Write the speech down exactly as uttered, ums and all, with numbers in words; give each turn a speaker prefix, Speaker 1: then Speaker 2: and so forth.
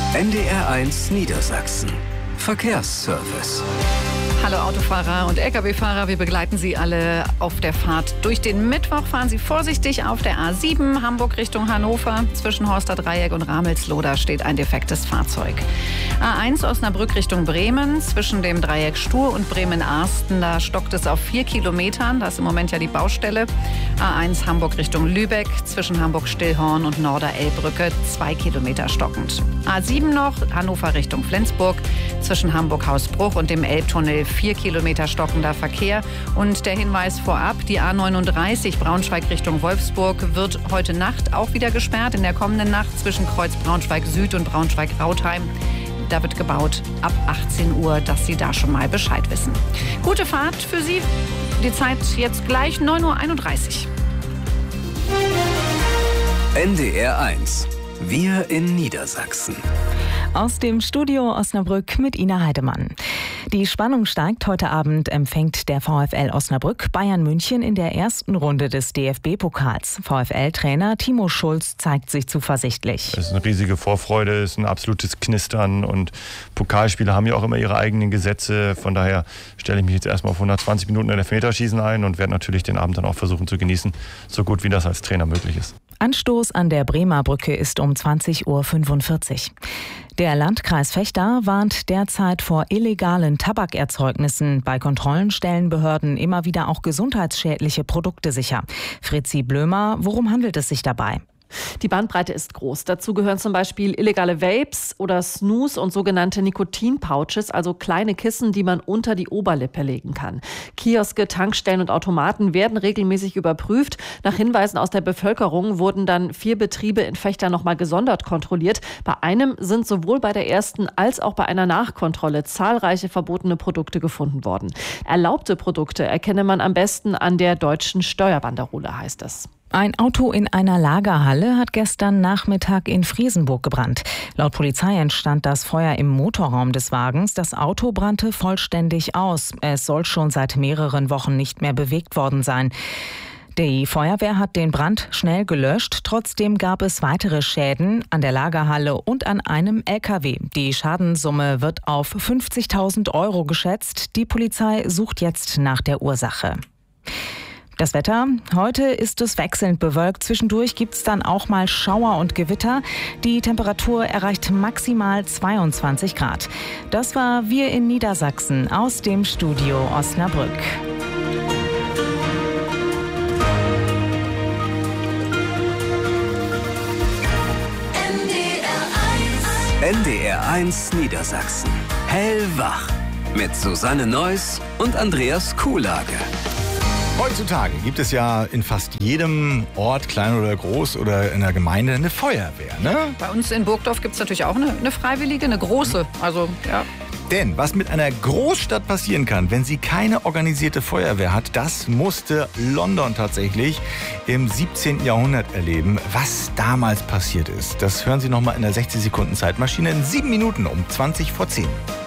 Speaker 1: N D R eins Niedersachsen. Verkehrsservice.
Speaker 2: Hallo Autofahrer und L K W-Fahrer, wir begleiten Sie alle auf der Fahrt durch den Mittwoch. Fahren Sie vorsichtig auf der A sieben, Hamburg Richtung Hannover. Zwischen Horster Dreieck und Ramelsloh steht ein defektes Fahrzeug. A eins Osnabrück Richtung Bremen, zwischen dem Dreieck Stur und Bremen-Arsten, da stockt es auf vier Kilometern. Da ist im Moment ja die Baustelle. A eins Hamburg Richtung Lübeck, zwischen Hamburg-Stillhorn und Norder-Elbbrücke, zwei Kilometer stockend. A sieben noch, Hannover Richtung Flensburg, zwischen Hamburg-Hausbruch und dem Elbtunnel, vier Kilometer stockender Verkehr. Und der Hinweis vorab, die A neununddreißig Braunschweig Richtung Wolfsburg wird heute Nacht auch wieder gesperrt. In der kommenden Nacht zwischen Kreuz Braunschweig Süd und Braunschweig-Rautheim. Da wird gebaut ab achtzehn Uhr, dass Sie da schon mal Bescheid wissen. Gute Fahrt für Sie. Die Zeit jetzt gleich neun Uhr einunddreißig.
Speaker 1: N D R eins. Wir in Niedersachsen.
Speaker 3: Aus dem Studio Osnabrück mit Ina Heidemann. Die Spannung steigt. Heute Abend empfängt der VfL Osnabrück Bayern München in der ersten Runde des D F B-Pokals. VfL-Trainer Timo Schulz zeigt sich zuversichtlich.
Speaker 4: Es ist eine riesige Vorfreude, es ist ein absolutes Knistern und Pokalspiele haben ja auch immer ihre eigenen Gesetze. Von daher stelle ich mich jetzt erstmal auf hundertzwanzig Minuten in Elfmeterschießen ein und werde natürlich den Abend dann auch versuchen zu genießen, so gut wie das als Trainer möglich ist.
Speaker 3: Anstoß an der Bremer Brücke ist um zwanzig Uhr fünfundvierzig. Der Landkreis Vechta warnt derzeit vor illegalen Tabakerzeugnissen. Bei Kontrollen stellen Behörden immer wieder auch gesundheitsschädliche Produkte sicher. Fritzi Blömer, worum handelt es sich dabei?
Speaker 5: Die Bandbreite ist groß. Dazu gehören zum Beispiel illegale Vapes oder Snus und sogenannte Nikotin-Pouches, also kleine Kissen, die man unter die Oberlippe legen kann. Kioske, Tankstellen und Automaten werden regelmäßig überprüft. Nach Hinweisen aus der Bevölkerung wurden dann vier Betriebe in Vechta nochmal gesondert kontrolliert. Bei einem sind sowohl bei der ersten als auch bei einer Nachkontrolle zahlreiche verbotene Produkte gefunden worden. Erlaubte Produkte erkenne man am besten an der deutschen Steuerbanderole, heißt es.
Speaker 3: Ein Auto in einer Lagerhalle hat gestern Nachmittag in Friesenburg gebrannt. Laut Polizei entstand das Feuer im Motorraum des Wagens. Das Auto brannte vollständig aus. Es soll schon seit mehreren Wochen nicht mehr bewegt worden sein. Die Feuerwehr hat den Brand schnell gelöscht. Trotzdem gab es weitere Schäden an der Lagerhalle und an einem L K W. Die Schadenssumme wird auf fünfzigtausend Euro geschätzt. Die Polizei sucht jetzt nach der Ursache. Das Wetter. Heute ist es wechselnd bewölkt. Zwischendurch gibt es dann auch mal Schauer und Gewitter. Die Temperatur erreicht maximal zweiundzwanzig Grad. Das war Wir in Niedersachsen aus dem Studio Osnabrück.
Speaker 1: N D R eins Niedersachsen. Hellwach. Mit Susanne Neuss und Andreas Kuhlage.
Speaker 6: Heutzutage gibt es ja in fast jedem Ort, klein oder groß oder in der Gemeinde, eine Feuerwehr, ne?
Speaker 2: Bei uns in Burgdorf gibt es natürlich auch eine, eine Freiwillige, eine große. Also, ja.
Speaker 6: Denn was mit einer Großstadt passieren kann, wenn sie keine organisierte Feuerwehr hat, das musste London tatsächlich im siebzehnten Jahrhundert erleben. Was damals passiert ist, das hören Sie nochmal in der sechzig Sekunden Zeitmaschine in sieben Minuten um zwanzig vor zehn.